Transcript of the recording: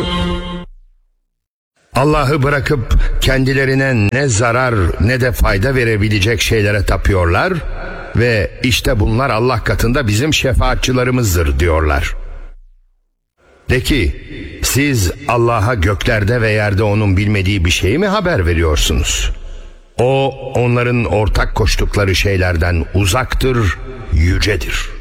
Allah'ı bırakıp kendilerine ne zarar ne de fayda verebilecek şeylere tapıyorlar ve işte bunlar Allah katında bizim şefaatçılarımızdır diyorlar. De ki, siz Allah'a göklerde ve yerde onun bilmediği bir şeyi mi haber veriyorsunuz? O, onların ortak koştukları şeylerden uzaktır, yücedir.